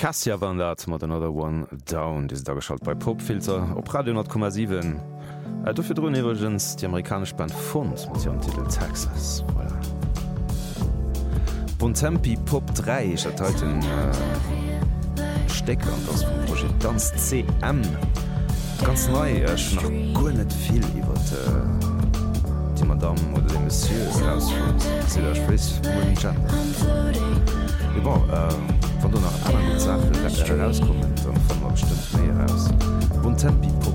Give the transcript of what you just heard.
Cassia waren dat mat another one down Di da geschalt bei Popfilter op Radio 10,7 dofir droen iwwergens die amerikasch Band Fund mat am Titel Texas. Voilà. Bontempi Pop 3 is dat heute Stecker an ass vum Projekt Dance CM. Ganz neu nach go net viel iwwer die Madame oder de Monsieur aus wann du nach anderen Sachen rauskommen, dann fan bestimmt mé aus. Bontempi Pop